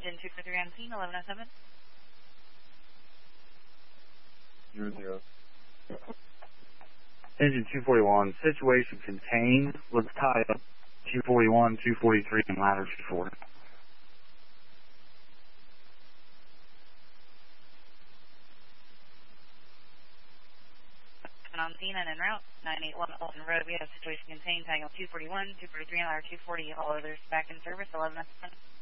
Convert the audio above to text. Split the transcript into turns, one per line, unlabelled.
engine 243 on scene, 1107.
00. Engine 241, situation contained. Let's tie up 241, 243, and ladder 24.
On scene and en route, 981 Alton Road. We have situation contained, tangle 241, 243, and ladder 240. All others back in service, 1107.